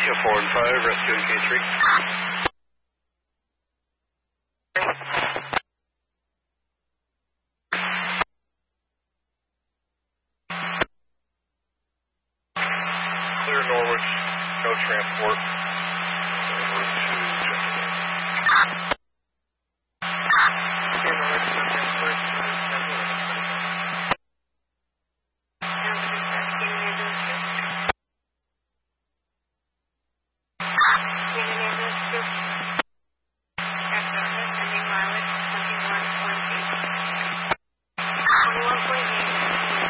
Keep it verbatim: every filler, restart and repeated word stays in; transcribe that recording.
four and five, rescue K three. Clear Norwich, no transport. Over to Jefferson. Clear Norwich, no transport. Can you handle this?